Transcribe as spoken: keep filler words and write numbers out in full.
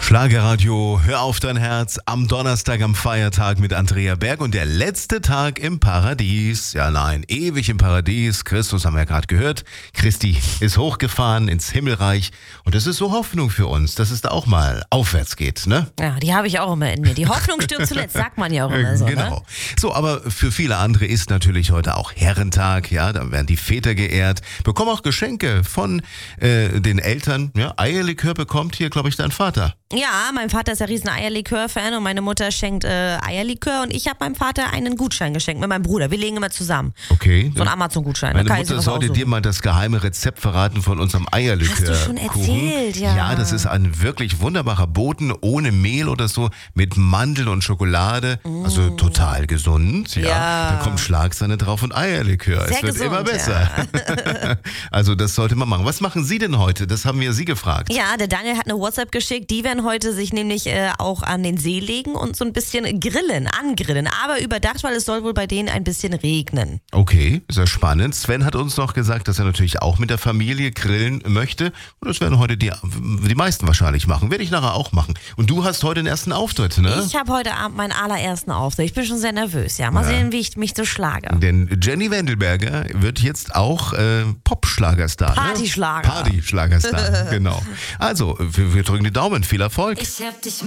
Schlagerradio, hör auf dein Herz, am Donnerstag am Feiertag mit Andrea Berg und der letzte Tag im Paradies. Ja nein, ewig im Paradies. Christus haben wir ja gerade gehört. Christi ist hochgefahren ins Himmelreich und das ist so Hoffnung für uns, dass es da auch mal aufwärts geht, ne? Ja, die habe ich auch immer in mir. Die Hoffnung stirbt zuletzt, sagt man ja auch immer so, Genau. Ne? So, aber für viele andere ist natürlich heute auch Herrentag, ja, da werden die Väter geehrt, bekommen auch Geschenke von äh, den Eltern. Ja, Eierlikör bekommt hier, glaube ich, dein Vater. Ja, mein Vater ist ja riesen Eierlikör-Fan und meine Mutter schenkt äh, Eierlikör und ich habe meinem Vater einen Gutschein geschenkt mit meinem Bruder. Wir legen immer zusammen. Okay. So ein Amazon-Gutschein. Meine Da kann ich Mutter sowas sollte aussuchen. dir mal das geheime Rezept verraten von unserem Eierlikör. Hast du schon erzählt, ja. Ja, das ist ein wirklich wunderbarer Boden ohne Mehl oder so, mit Mandeln und Schokolade. Mm. Also total gesund. Ja. Ja. Da kommt Schlagsahne drauf und Eierlikör. Sehr es wird gesund, immer besser. ja. Also das sollte man machen. Was machen Sie denn heute? Das haben wir Sie gefragt. Ja, der Daniel hat eine WhatsApp geschickt. Die werden heute sich nämlich äh, auch an den See legen und so ein bisschen grillen, angrillen. Aber überdacht, weil es soll wohl bei denen ein bisschen regnen. Okay, sehr spannend. Sven hat uns noch gesagt, dass er natürlich auch mit der Familie grillen möchte. Und das werden heute die, die meisten wahrscheinlich machen. Werde ich nachher auch machen. Und du hast heute den ersten Auftritt, ne? Ich habe heute Abend meinen allerersten Auftritt. Ich bin schon sehr nervös, ja. Mal Ja. sehen, wie ich mich so schlage. Denn Jenny Wendelberger wird jetzt auch äh, Pop-Schlagerstar. Partyschlager. Ne? Partyschlagerstar, genau. Also, wir, wir drücken die Daumen. Viel Erfolg. Ich hab dich